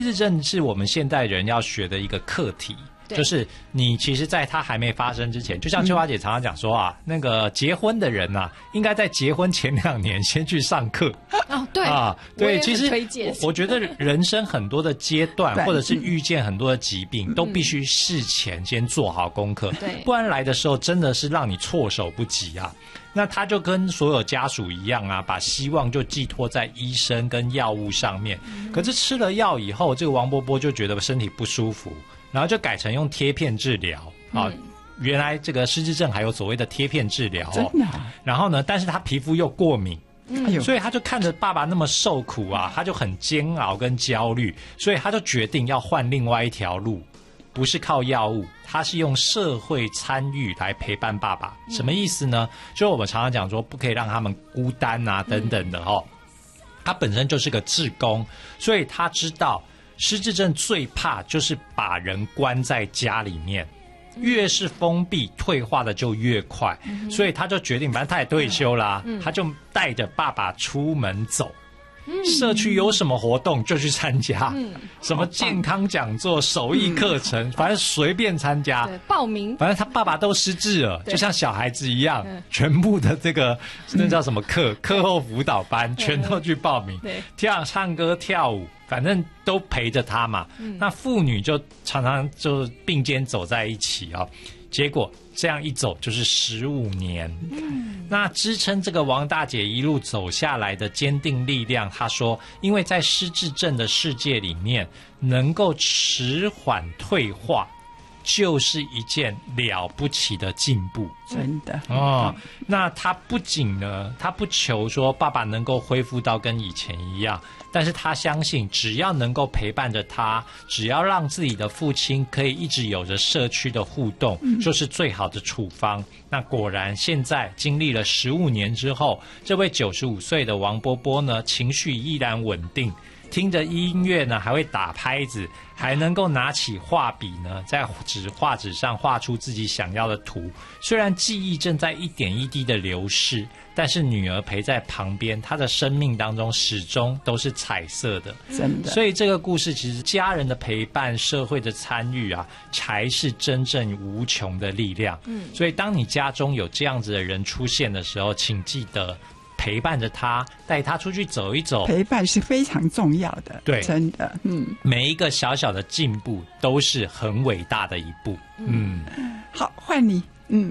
失智症是我们现代人要学的一个课题。就是你其实在它还没发生之前，就像秋华姐常常讲说啊，那个结婚的人啊，应该在结婚前2年先去上课。 哦，对啊，对，其实我觉得人生很多的阶段，或者是遇见很多的疾病，都必须事前先做好功课，不然来的时候真的是让你措手不及啊。那他就跟所有家属一样啊，把希望就寄托在医生跟药物上面。可是吃了药以后，这个王伯伯就觉得身体不舒服，然后就改成用贴片治疗啊。原来这个失智症还有所谓的贴片治疗真的啊。 然后呢，但是他皮肤又过敏。所以他就看着爸爸那么受苦啊，他就很煎熬跟焦虑，所以他就决定要换另外一条路，不是靠药物，他是用社会参与来陪伴爸爸。什么意思呢？就是我们常常讲说不可以让他们孤单啊等等的哦。他本身就是个志工，所以他知道失智症最怕就是把人关在家里面，越是封闭退化的就越快，所以他就决定，反正他也退休啦，他就带着爸爸出门走，社区有什么活动就去参加，什么健康讲座、手艺课程，反正随便参加， 报名。 反正他爸爸都失智了，就像小孩子一样，全部的这个那叫什么课后辅导班，全都去报名，唱歌跳舞。反正都陪着他嘛，那父女就常常就并肩走在一起哦。结果这样一走就是15年，那支撑这个王大姐一路走下来的坚定力量，她说，因为在失智症的世界里面，能够迟缓退化，就是一件了不起的进步。 真的哦，那他不仅呢，他不求说爸爸能够恢复到跟以前一样，但是他相信只要能够陪伴着他，只要让自己的父亲可以一直有着社区的互动，就是最好的处方。那果然现在经历了15年之后，这位95岁的王伯伯呢，情绪依然稳定，听着音乐呢还会打拍子，还能够拿起画笔呢，在画纸上画出自己想要的图。虽然记忆正在一点一滴的流逝，但是女儿陪在旁边，她的生命当中始终都是彩色的。 真的。 所以这个故事其实家人的陪伴、社会的参与啊，才是真正无穷的力量。所以当你家中有这样子的人出现的时候，请记得陪伴着他，带他出去走一走。 陪伴是非常重要的， 对， 真的， 每一个小小的进步都是很伟大的一步。 好，换你，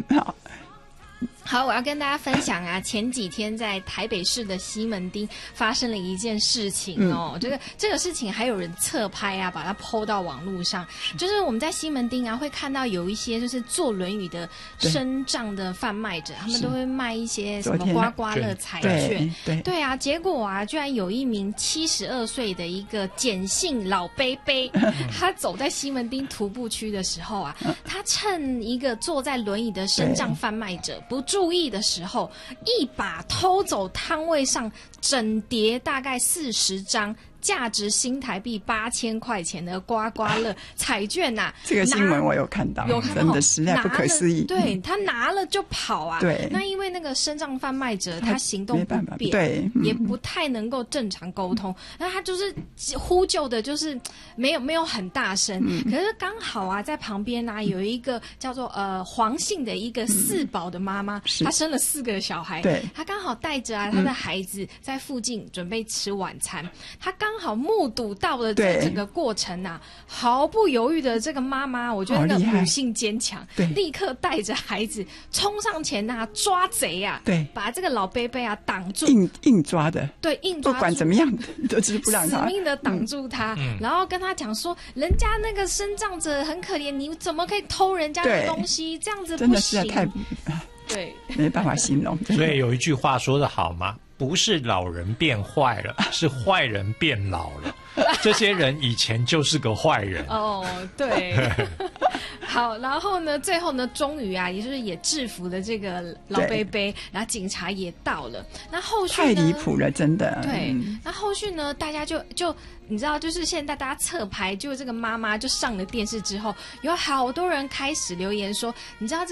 好，我要跟大家分享啊，前几天在台北市的西门町发生了一件事情哦。这个事情还有人侧拍啊，把它 po 到网络上。就是我们在西门町啊，会看到有一些就是坐轮椅的身障的贩卖者，他们都会卖一些什么刮刮乐彩券。对啊，结果啊，居然有一名72岁的一个简姓老伯伯，他走在西门町徒步区的时候啊，他趁一个坐在轮椅的身障贩卖者不注意的时候，一把偷走摊位上整叠大概40张价值新台币8000块钱的刮刮乐彩券呐、 这个新闻我有看到，真的实在不可思议。 对，他拿了就跑啊。 对， 那因为那个身障贩卖者他行动不便， 对， 也不太能够正常沟通，那他就是呼救的，就是没有很大声。可是刚好啊，在旁边啊有一个叫做黄姓的一个4宝的妈妈，她生了4个小孩， 对， 她刚好带着啊她的孩子在附近准备吃晚餐，她刚好目睹到了这整个过程啊，毫不犹豫的这个妈妈，我觉得那个母性坚强，立刻带着孩子冲上前啊抓贼啊， 对， 把这个老伯伯啊挡住， 硬抓的， 对，硬抓住， 不管怎么样都是不让他， 死命的挡住他，然后跟他讲说，人家那个身障者很可怜，你怎么可以偷人家的东西？这样子不行， 真的是太对， 没办法形容。 所以有一句话说得好吗？不是老人变坏了，是坏人变老了。这些人以前就是个坏人。 哦，对。好，然后呢，最后呢，终于啊，也制服了这个老伯伯，然后警察也到了。那后续呢？ 太离谱了，真的。 对，那后续呢？大家就你知道，就是现在大家侧拍，就这个妈妈就上了电视之后，有好多人开始留言说，你知道